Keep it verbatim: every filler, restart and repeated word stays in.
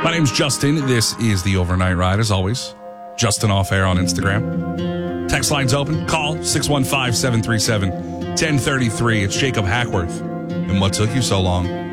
My name's Justin. This is the Overnight Ride, as always. Justin Off Air on Instagram. Text line's open. Call six one five, seven three seven, one zero three three. It's Jacob Hackworth. And what took you so long?